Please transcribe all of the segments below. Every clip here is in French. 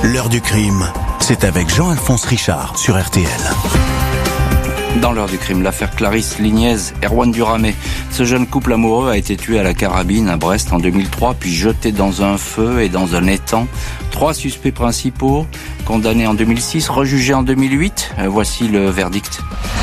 L'heure du crime, c'est avec Jean-Alphonse Richard sur RTL. Dans l'heure du crime, l'affaire Clarisse Lignez, Erwan Duramé. Ce jeune couple amoureux a été tué à la carabine à Brest en 2003, puis jeté dans un feu et dans un étang. 3 suspects principaux, condamnés en 2006, rejugés en 2008. Voici le verdict.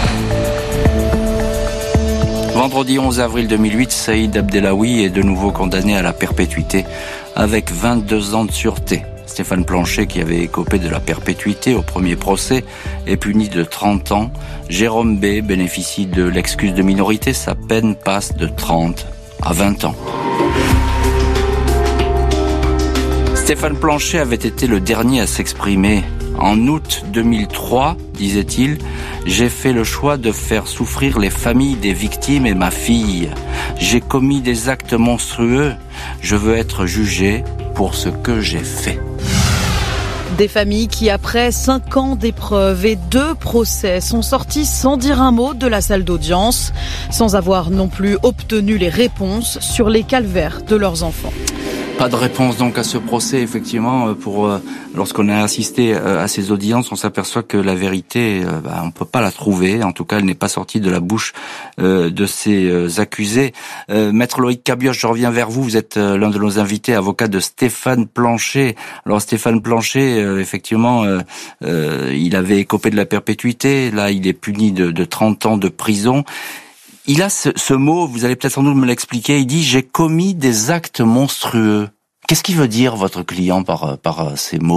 Vendredi 11 avril 2008, Saïd Abdellaoui est de nouveau condamné à la perpétuité avec 22 ans de sûreté. Stéphane Planchet, qui avait écopé de la perpétuité au premier procès, est puni de 30 ans. Jérôme B. bénéficie de l'excuse de minorité. Sa peine passe de 30 à 20 ans. Stéphane Planchet avait été le dernier à s'exprimer. En août 2003, disait-il, « J'ai fait le choix de faire souffrir les familles des victimes et ma fille. J'ai commis des actes monstrueux. Je veux être jugé pour ce que j'ai fait. » Des familles qui, après 5 ans d'épreuves et 2 procès, sont sorties sans dire un mot de la salle d'audience, sans avoir non plus obtenu les réponses sur les calvaires de leurs enfants. Pas de réponse donc à ce procès, effectivement. Lorsqu'on a assisté à ces audiences, on s'aperçoit que la vérité, on peut pas la trouver. En tout cas, elle n'est pas sortie de la bouche de ces accusés. Maître Loïc Cabioche, je reviens vers vous. Vous êtes l'un de nos invités, avocat de Stéphane Planchet. Alors Stéphane Planchet, effectivement, il avait écopé de la perpétuité. Là, il est puni de 30 ans de prison. Il a ce mot, vous allez peut-être sans doute me l'expliquer, il dit « j'ai commis des actes monstrueux ». Qu'est-ce qu'il veut dire votre client par ces mots ?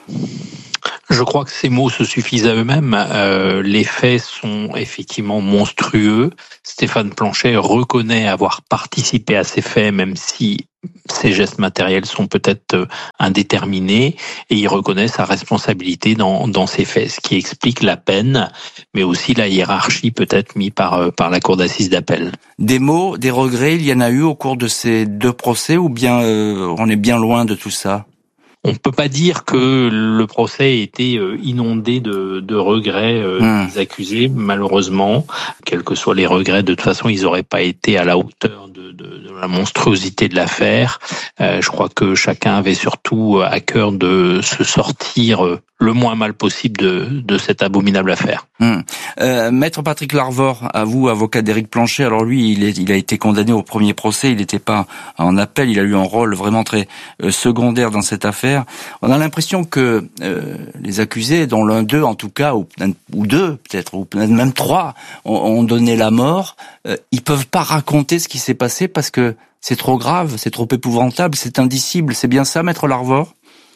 Je crois que ces mots se suffisent à eux-mêmes. Les faits sont effectivement monstrueux. Stéphane Planchet reconnaît avoir participé à ces faits, même si ces gestes matériels sont peut-être indéterminés, et il reconnaît sa responsabilité dans ces faits, ce qui explique la peine, mais aussi la hiérarchie peut-être mise par la cour d'assises d'appel. Des mots, des regrets, il y en a eu au cours de ces 2 procès, ou bien on est bien loin de tout ça ? On ne peut pas dire que le procès ait été inondé de regrets des accusés, malheureusement. Quels que soient les regrets, de toute façon, ils n'auraient pas été à la hauteur de la monstruosité de l'affaire. Je crois que chacun avait surtout à cœur de se sortir le moins mal possible de cette abominable affaire. Maître Patrick Larvor, à vous, avocat d'Éric Planchet. Alors lui, il a été condamné au premier procès, il n'était pas en appel, il a eu un rôle vraiment très secondaire dans cette affaire. On a l'impression que les accusés, dont l'un d'eux en tout cas, ou 2 peut-être, ou même 3, ont donné la mort, ils peuvent pas raconter ce qui s'est passé parce que c'est trop grave, c'est trop épouvantable, c'est indicible. C'est bien ça, Maître Larvor ?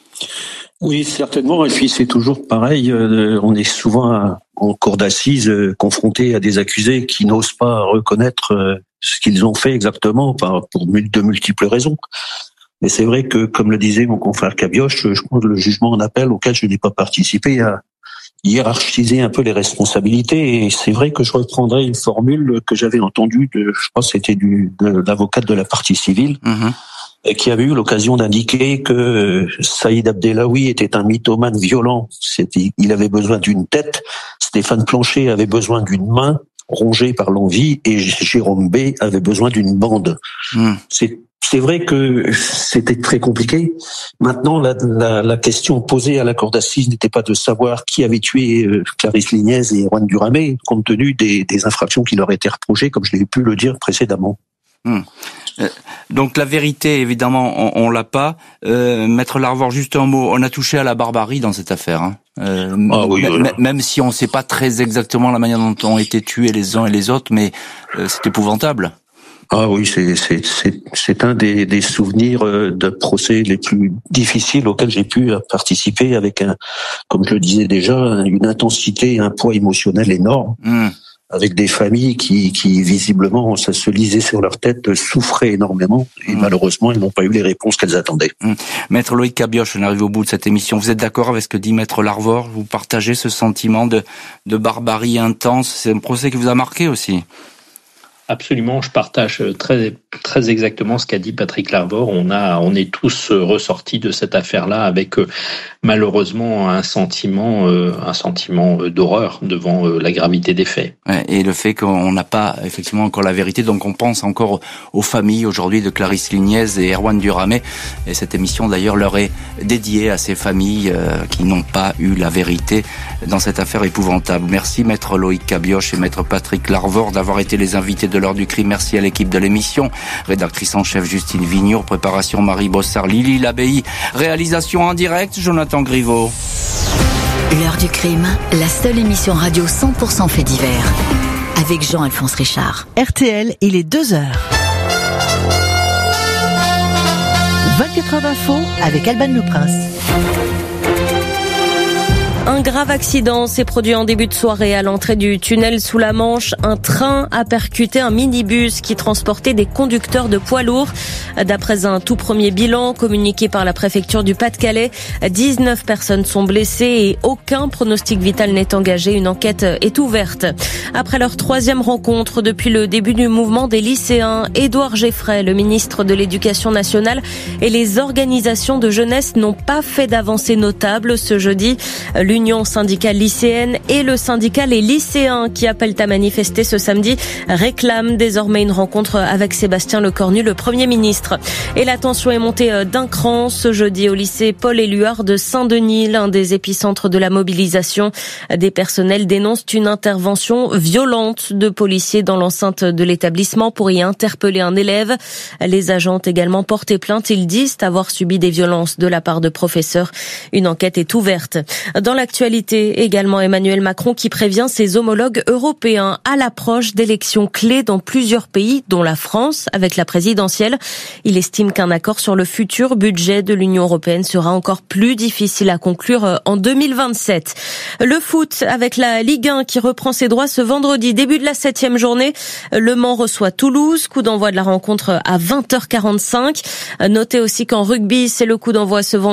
Oui, certainement. Et puis c'est toujours pareil. On est souvent en cour d'assises confrontés à des accusés qui n'osent pas reconnaître ce qu'ils ont fait exactement pour de multiples raisons. Mais c'est vrai que, comme le disait mon confrère Cabioche, je crois que le jugement en appel auquel je n'ai pas participé a hiérarchisé un peu les responsabilités. Et c'est vrai que je reprendrai une formule que j'avais entendue je pense que c'était de l'avocate de la partie civile. Qui avait eu l'occasion d'indiquer que Saïd Abdellaoui était un mythomane violent. Il avait besoin d'une tête, Stéphane Planchet avait besoin d'une main rongée par l'envie, et Jérôme B avait besoin d'une bande. C'est vrai que c'était très compliqué. Maintenant, la question posée à la cour d'assises n'était pas de savoir qui avait tué Clarisse Lignez et Erwan Duramé, compte tenu des infractions qui leur étaient reprochées, comme je l'ai pu le dire précédemment. Donc la vérité, évidemment, on l'a pas. Maître Larvor, juste un mot. On a touché à la barbarie dans cette affaire. Même si on ne sait pas très exactement la manière dont ont été tués les uns et les autres, mais c'est épouvantable. Ah oui, c'est un des souvenirs de procès les plus difficiles auxquels j'ai pu participer, avec comme je le disais déjà, une intensité et un poids émotionnel énorme. Avec des familles qui visiblement, ça se lisait sur leur tête, souffraient énormément, et malheureusement, ils n'ont pas eu les réponses qu'elles attendaient. Maître Loïc Cabioche, on arrive au bout de cette émission. Vous êtes d'accord avec ce que dit Maître Larvor ? Vous partagez ce sentiment de barbarie intense ? C'est un procès qui vous a marqué aussi ? Absolument, je partage très, très exactement ce qu'a dit Patrick Larvor. On est tous ressortis de cette affaire-là avec malheureusement un sentiment d'horreur devant la gravité des faits. Et le fait qu'on n'a pas effectivement encore la vérité, donc on pense encore aux familles aujourd'hui de Clarisse Lignez et Erwan Duramé. Et cette émission d'ailleurs leur est dédiée à ces familles qui n'ont pas eu la vérité dans cette affaire épouvantable. Merci Maître Loïc Cabioche et Maître Patrick Larvor d'avoir été les invités de l'heure du crime. Merci à l'équipe de l'émission, rédactrice en chef Justine Vignour, préparation Marie Bossard, Lily Labbaye, réalisation en direct Jonathan Griveau. L'heure du crime, la seule émission radio 100% fait divers, avec Jean-Alphonse Richard. RTL, il est 2h. 24 heures d'info avec Alban Le Prince. Un grave accident s'est produit en début de soirée à l'entrée du tunnel sous la Manche. Un train a percuté un minibus qui transportait des conducteurs de poids lourds. D'après un tout premier bilan communiqué par la préfecture du Pas-de-Calais, 19 personnes sont blessées et aucun pronostic vital n'est engagé. Une enquête est ouverte. Après leur troisième rencontre depuis le début du mouvement des lycéens, Édouard Geffray, le ministre de l'Éducation nationale, et les organisations de jeunesse n'ont pas fait d'avancées notables ce jeudi. L'Union syndicale lycéenne et le syndicat Les Lycéens, qui appellent à manifester ce samedi, réclament désormais une rencontre avec Sébastien Lecornu, le Premier ministre. Et la tension est montée d'un cran ce jeudi au lycée Paul-Éluard de Saint-Denis, l'un des épicentres de la mobilisation. Des personnels dénoncent une intervention violente de policiers dans l'enceinte de l'établissement pour y interpeller un élève. Les agents ont également porté plainte. Ils disent avoir subi des violences de la part de professeurs. Une enquête est ouverte. Dans l'actualité, également Emmanuel Macron qui prévient ses homologues européens à l'approche d'élections clés dans plusieurs pays, dont la France, avec la présidentielle. Il estime qu'un accord sur le futur budget de l'Union européenne sera encore plus difficile à conclure en 2027. Le foot avec la Ligue 1 qui reprend ses droits ce vendredi, début de la 7e journée. Le Mans reçoit Toulouse, coup d'envoi de la rencontre à 20h45. Notez aussi qu'en rugby, c'est le coup d'envoi ce vendredi